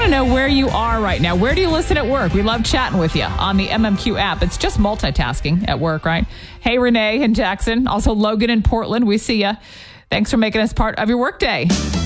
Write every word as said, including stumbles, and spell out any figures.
to know where you are right now. Where do you listen at work? We love chatting with you on the M M Q app. It's just multitasking at work, right? Hey, Renee in Jackson. Also, Logan in Portland. We see you. Thanks for making us part of your workday.